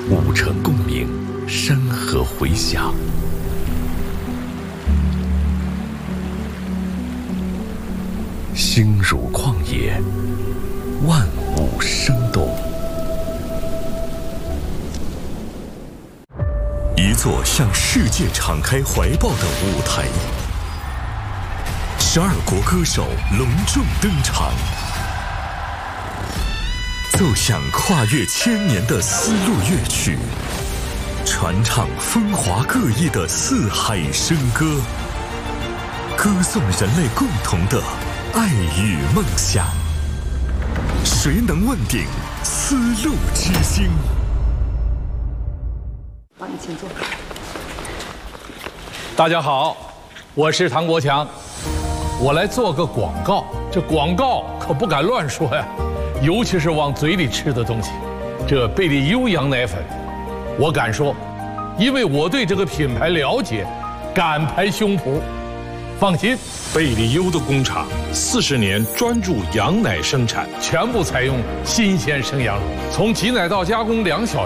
5成共鸣，山河回响。心如旷野，万物生动。一座向世界敞开怀抱的舞台，12国歌手隆重登场，奏响跨越千年的丝路乐曲，传唱风华各异的四海笙歌，歌颂人类共同的爱与梦想。谁能问鼎丝路之星？ 帮你请坐。 大家好，我是唐国强，我来做个广告。这广告可不敢乱说呀，尤其是往嘴里吃的东西。这贝利优羊奶粉，我敢说，因为我对这个品牌了解，敢拍胸脯。放心， 贝利优的工厂40年专注羊奶生产， 全部采用新鲜生羊乳，从挤奶到加工2小时。